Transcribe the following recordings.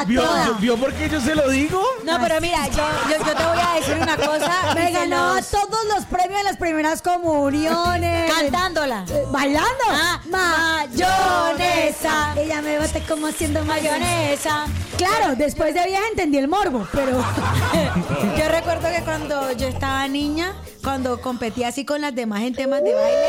¿Vio por qué yo se lo digo? No, pero mira, yo te voy a decir una cosa. Me ganaba todos los premios en las primeras comuniones. Cantándola. Bailando. Mayonesa. Ella me bate como haciendo Mayonesa. Claro, después de vieja entendí el morbo, pero... Yo recuerdo que cuando yo estaba niña, cuando competía así con las demás en temas de baile...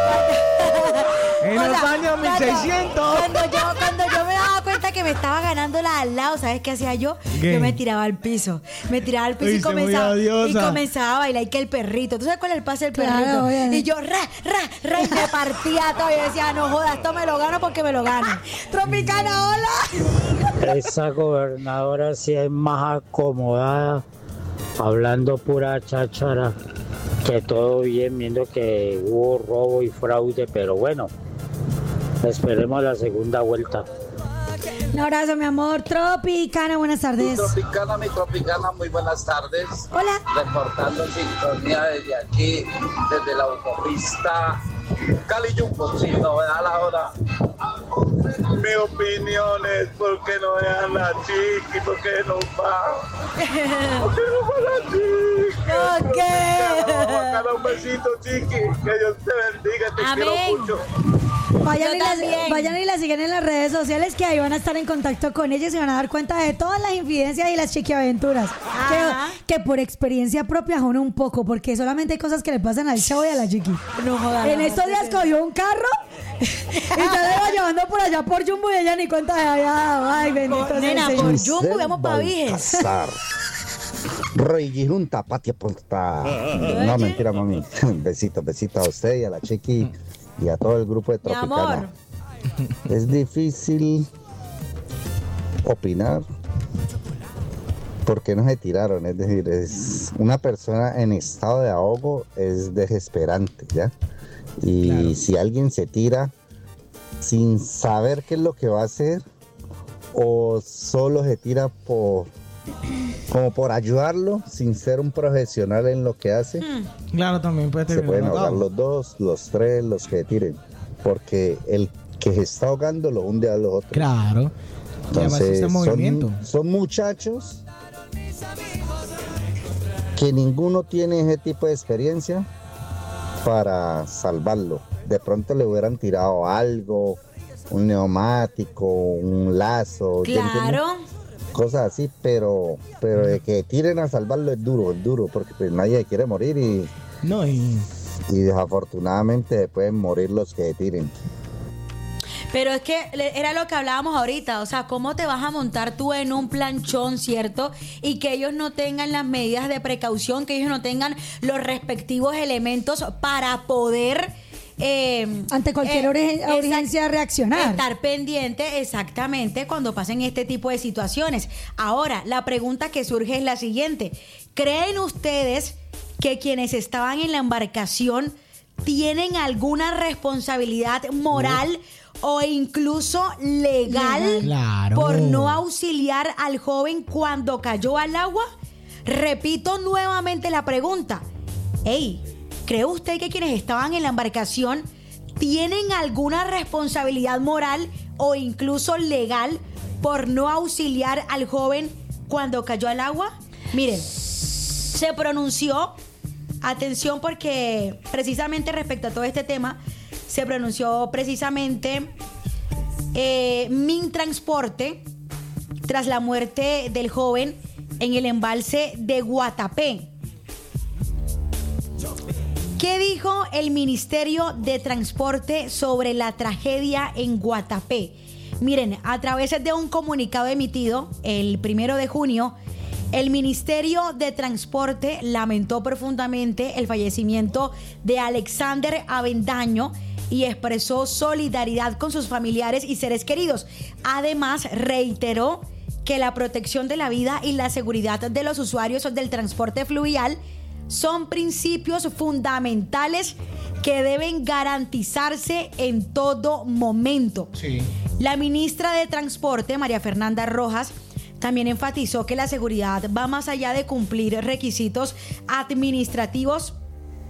En los años 1600. Cuando yo me daba cuenta que me estaba ganando la al lado, ¿sabes qué hacía yo? ¿Qué? Yo me tiraba al piso. Uy, y comenzaba a bailar y que el perrito. ¿Tú sabes cuál es el pase del Claro, perrito? Y yo, y me partía todo. Y yo decía, no jodas, esto me lo gano porque me lo gano. Tropicana, hola. Esa gobernadora sí es más acomodada, hablando pura cháchara, que todo bien, viendo que hubo robo y fraude, pero bueno, esperemos la segunda vuelta. Un abrazo, mi amor. Tropicana, buenas tardes. Mi tropicana, muy buenas tardes. Hola. Reportando sintonía desde aquí, desde la autopista Cali Jumbo, si no me da la hora. Mi opinión es ¿por qué no dejan la chiqui? ¿Por qué no va? ¿Por qué no va la chiqui? ¿Por qué? Un besito, chiqui. Que Dios te bendiga, te quiero mucho. Vayan y la siguen en las redes sociales, que ahí van a estar en contacto con ellos y van a dar cuenta de todas las infidencias y las chiquiaventuras. Que por experiencia propia son un poco, porque solamente hay cosas que le pasan al chavo y a la chiqui. No jodas. En estos días cogió un carro y ya le iba llevando por allá por Jumbo y ella ni cuenta de allá. Ay, bendito Nena, sea el por Señor. Jumbo vamos para Viges. Rey junta, patia punta. No, mentira, mami. Besito a usted y a la chiqui y a todo el grupo de Mi Tropicana. amor. Es difícil opinar porque no se tiraron, es decir, es una persona en estado de ahogo, es desesperante, ¿ya? Y Claro. si alguien se tira sin saber qué es lo que va a hacer o solo se tira como por ayudarlo sin ser un profesional en lo que hace, Claro, también puede se terminar pueden ahogar ahogado. los dos, los tres, los que tiren, porque el que se está ahogando lo hunde a los otros. Claro. Y además Entonces, ese movimiento. son muchachos que ninguno tiene ese tipo de experiencia para salvarlo. De pronto le hubieran tirado algo, un neumático, un lazo, ¿ya entiendes? Claro. Cosas así, pero de que tiren a salvarlo es duro, porque pues nadie quiere morir y No, y desafortunadamente pueden morir los que tiren. Pero es que era lo que hablábamos ahorita, o sea, ¿cómo te vas a montar tú en un planchón, cierto? Y que ellos no tengan las medidas de precaución, que ellos no tengan los respectivos elementos para poder... Ante cualquier urgencia reaccionar. Estar pendiente exactamente cuando pasen este tipo de situaciones. Ahora, la pregunta que surge es la siguiente. ¿Creen ustedes que quienes estaban en la embarcación tienen alguna responsabilidad moral o incluso legal Claro. por no auxiliar al joven cuando cayó al agua? Repito nuevamente la pregunta. Ey, ¿cree usted que quienes estaban en la embarcación tienen alguna responsabilidad moral o incluso legal por no auxiliar al joven cuando cayó al agua? Miren, se pronunció, atención porque precisamente respecto a todo este tema, se pronunció precisamente Mintransporte tras la muerte del joven en el embalse de Guatapé. ¿Qué dijo el Ministerio de Transporte sobre la tragedia en Guatapé? Miren, a través de un comunicado emitido el 1 de junio, el Ministerio de Transporte lamentó profundamente el fallecimiento de Alexander Avendaño y expresó solidaridad con sus familiares y seres queridos. Además, reiteró que la protección de la vida y la seguridad de los usuarios del transporte fluvial son principios fundamentales que deben garantizarse en todo momento. sí. La ministra de Transporte, María Fernanda Rojas, también enfatizó que la seguridad va más allá de cumplir requisitos administrativos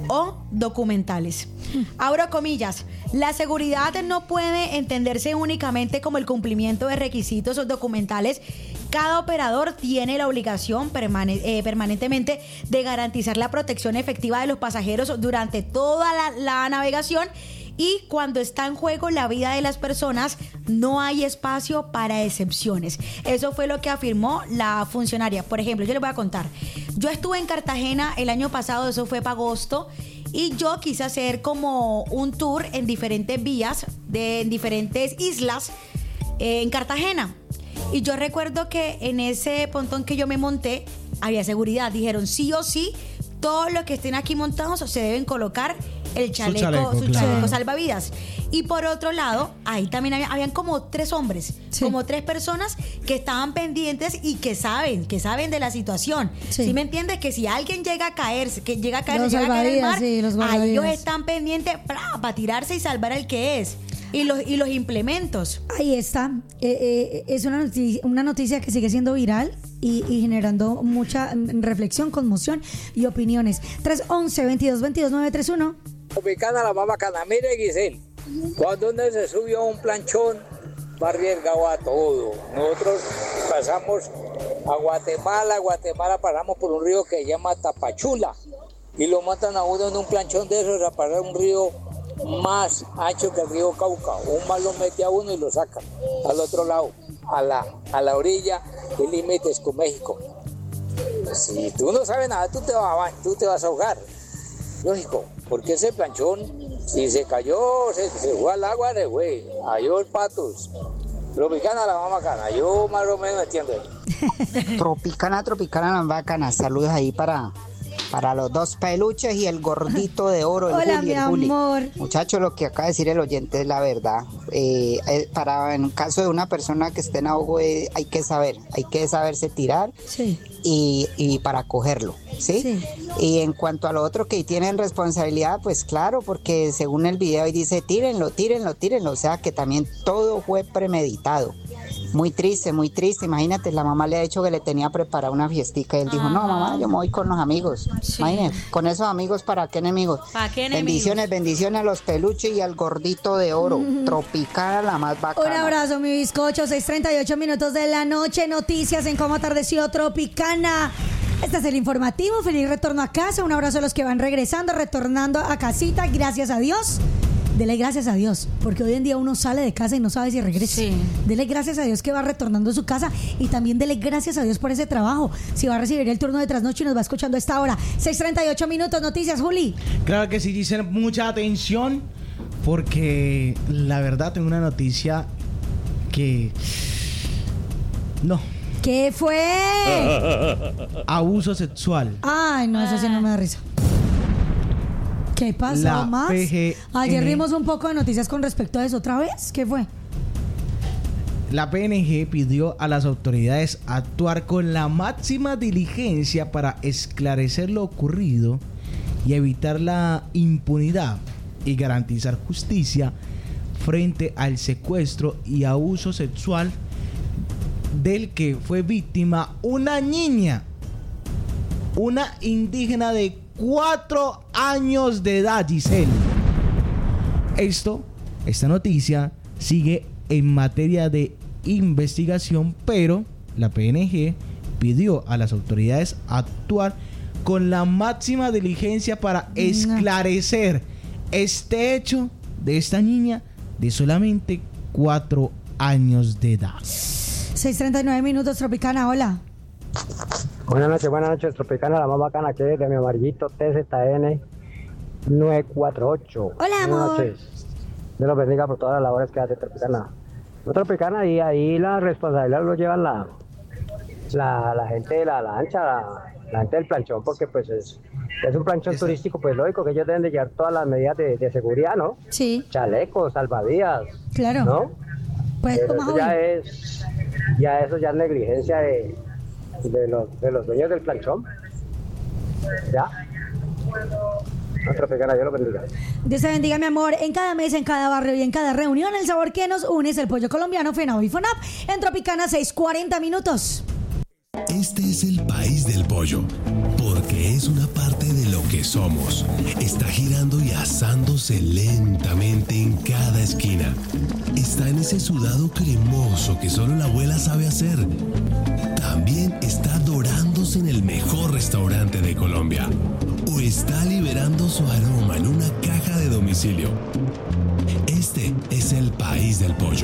o documentales. Abro comillas, la seguridad no puede entenderse únicamente como el cumplimiento de requisitos documentales. Cada operador tiene la obligación permanentemente de garantizar la protección efectiva de los pasajeros durante toda la navegación, y cuando está en juego la vida de las personas, no hay espacio para excepciones. Eso fue lo que afirmó la funcionaria. Por ejemplo, yo les voy a contar. Yo estuve en Cartagena el año pasado, eso fue para agosto, y yo quise hacer como un tour en diferentes vías, en diferentes islas en Cartagena. Y yo recuerdo que en ese pontón que yo me monté, había seguridad. Dijeron, sí o sí, todos los que estén aquí montados se deben colocar el chaleco, su chaleco salvavidas. Y por otro lado, ahí también habían como 3 hombres, como 3 personas que estaban pendientes y que saben de la situación. ¿Sí me entiendes? Que si alguien llega a caer, en el mar, ahí ellos están pendientes para tirarse y salvar al que es. Y los implementos. Ahí está. Es una noticia que sigue siendo viral y generando mucha reflexión, conmoción y opiniones. 311-2222-931. Tropicana la más bacana. Mire, Giselle, cuando uno se subió a un planchón, va arriesgado a todo. Nosotros pasamos a Guatemala pasamos por un río que se llama Tapachula y lo montan a uno en un planchón de esos a pasar un río más ancho que el río Cauca. Un mar lo mete a uno y lo saca al otro lado, a la orilla de límites con México. Si tú no sabes nada, tú te vas a ahogar. Lógico, porque ese planchón, si se cayó, se fue al agua, se fue. Hay patos. Tropicana la más bacana. Yo más o menos entiendo. Tropicana la más bacana. Saludos ahí para los 2 peluches y el gordito de oro. Hola, mi amor. Muchachos, lo que acaba de decir el oyente es la verdad. En caso de una persona que esté en ahogo, hay que saberse tirar y para cogerlo, ¿sí? Y en cuanto a lo otro que tienen responsabilidad, pues claro, porque según el video ahí dice tírenlo, o sea que también todo fue premeditado. Muy triste. Imagínate, la mamá le ha dicho que le tenía preparada una fiestica y él dijo, no, mamá, yo me voy con los amigos. Imagínate, con esos amigos, ¿para qué enemigos? Bendiciones a los peluches y al gordito de oro. Tropicana la más bacana. Un abrazo, mi bizcocho. 6:38 minutos de la noche. Noticias en cómo atardeció Tropicana. Este es el informativo. Feliz retorno a casa. Un abrazo a los que van retornando a casita. Gracias a Dios. Dele gracias a Dios, porque hoy en día uno sale de casa y no sabe si regresa. Dele gracias a Dios que va retornando a su casa, y también dele gracias a Dios por ese trabajo. Si va a recibir el turno de trasnoche y nos va escuchando a esta hora. 6:38 minutos, noticias, Juli. Claro que sí, Giselle, mucha atención, porque la verdad tengo una noticia que... No. ¿Qué fue? Abuso sexual. Ay, no, eso sí no me da risa. ¿Qué pasó La más? PGN. Ayer vimos un poco de noticias con respecto a eso. ¿Otra vez? ¿Qué fue? La PNG pidió a las autoridades actuar con la máxima diligencia para esclarecer lo ocurrido y evitar la impunidad y garantizar justicia frente al secuestro y abuso sexual del que fue víctima una niña, una indígena de 4 años de edad, Giselle. Esta noticia sigue en materia de investigación, pero la PNG pidió a las autoridades actuar con la máxima diligencia para esclarecer este hecho de esta niña de solamente 4 años de edad. 6:39 minutos, Tropicana, hola. Buenas noches, Tropicana, la más bacana que es de mi amarillito TZN 948. Hola, amor. Buenas noches. Dios los bendiga por todas las labores que hace Tropicana. Tropicana, y ahí la responsabilidad lo llevan la gente de la lancha, la gente del planchón, porque pues es un planchón turístico, pues lógico que ellos deben de llevar todas las medidas de seguridad, ¿no? Sí. Chalecos, salvavidas. Claro. ¿No? Pues pero eso ya es negligencia de los dueños del planchón. Ya. Tropicana, Dios lo bendiga. Dios te bendiga, mi amor. En cada mesa, en cada barrio y en cada reunión, el sabor que nos une es el pollo colombiano Fenao y Fonap. En Tropicana, 6:40 minutos. Este es el país del pollo, porque es una parte de lo que somos. Está girando y asándose lentamente en cada esquina. Está en ese sudado cremoso que solo la abuela sabe hacer. También está dorándose en el mejor restaurante de Colombia. O está liberando su aroma en una caja de domicilio. Este es el país del pollo.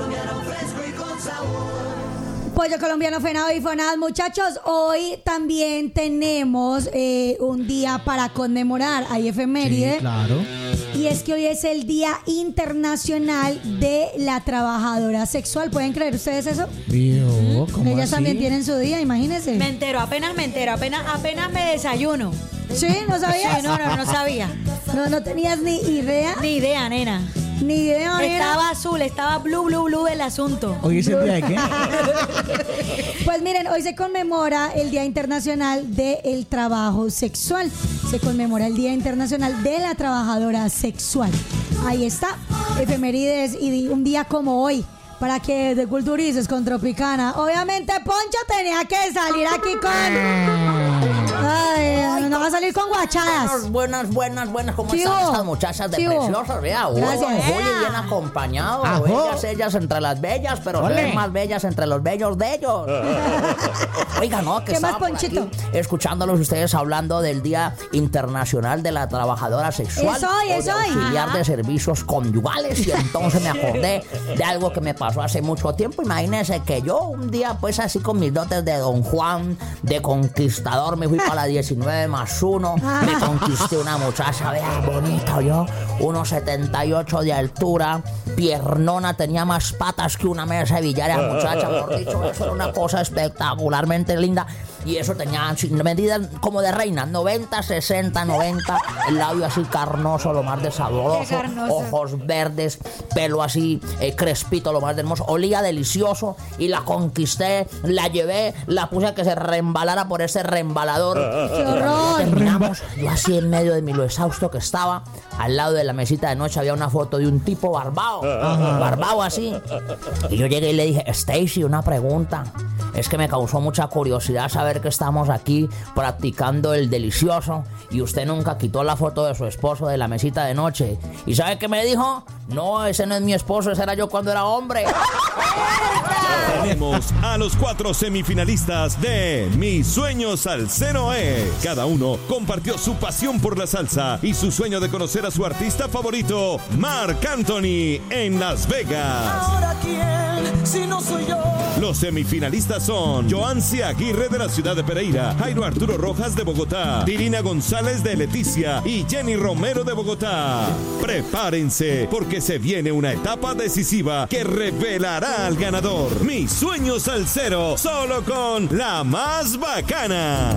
Pollo colombiano fenado y fonado. Muchachos, hoy también tenemos un día para conmemorar. Hay efeméride. Sí, claro. Y es que hoy es el Día Internacional de la Trabajadora Sexual. ¿Pueden creer ustedes eso? ¿Cómo Ellas así? también tienen su día, imagínense. Me entero, apenas me desayuno. ¿Sí? ¿No sabías? Sí, no sabía. No tenías ni idea. Ni idea, nena. Ni idea, nena. Estaba azul, estaba blue el asunto. ¿Hoy es el día de qué? Pues miren, hoy se conmemora el Día Internacional del Trabajo Sexual. Se conmemora el Día Internacional de la Trabajadora Sexual. Ahí está, efemérides y un día como hoy, para que te culturices con Tropicana. Obviamente Poncho tenía que salir aquí con... Ay, no va a salir con guachadas. Buenas. ¿Cómo Chivo. están estas muchachas de Chivo. preciosas? Vea, Gracias. Juli bien acompañado. Ajo. Ellas entre las bellas, pero Ole. se ven más bellas entre los bellos de ellos. Oiga, no, que ¿Qué más, estaba por Ponchito? aquí escuchándolos ustedes hablando del Día Internacional de la Trabajadora Sexual. Es hoy, es o de hoy. auxiliar Ajá. de servicios conyugales. Y entonces me acordé de algo que me pasó hace mucho tiempo. Imagínense que yo un día, pues así con mis dotes de Don Juan, de conquistador, me fui para la 19+1. Me conquisté una muchacha, vea, bonita yo, 1,78 de altura, piernona, tenía más patas que una mesa de billar, esa muchacha, mejor dicho, eso era una cosa espectacularmente linda. Y eso tenía medidas como de reina, 90, 60, 90, el labio así carnoso, lo más de sabroso, ojos verdes, pelo así crespito, lo más de hermoso, olía delicioso y la conquisté, la llevé, la puse a que se reembalara por ese reembalador. ¡Qué horror! Terminamos, yo así en medio de lo exhausto que estaba, al lado de la mesita de noche había una foto de un tipo barbado así. Y yo llegué y le dije, Stacy, una pregunta. Es que me causó mucha curiosidad saber que estamos aquí practicando el delicioso y usted nunca quitó la foto de su esposo de la mesita de noche. ¿Y sabe qué me dijo? No, ese no es mi esposo, ese era yo cuando era hombre. Tenemos a los 4 semifinalistas de Mi Sueño Salsero es. Cada uno compartió su pasión por la salsa y su sueño de conocer a su artista favorito, Marc Anthony, en Las Vegas. ¿Ahora quién? Si no soy yo. Los semifinalistas son Joancy Aguirre de la ciudad de Pereira, Jairo Arturo Rojas de Bogotá, Dirina González de Leticia y Jenny Romero de Bogotá. Prepárense porque se viene una etapa decisiva que revelará al ganador. Mi Sueño Salsero, solo con la más bacana.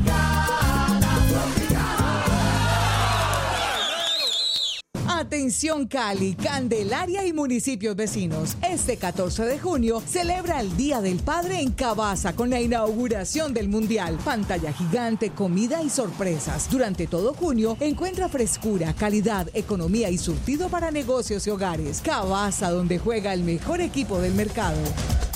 Atención Cali, Candelaria y municipios vecinos. Este 14 de junio celebra el Día del Padre en Cavaza con la inauguración del Mundial. Pantalla gigante, comida y sorpresas. Durante todo junio encuentra frescura, calidad, economía y surtido para negocios y hogares. Cavaza, donde juega el mejor equipo del mercado.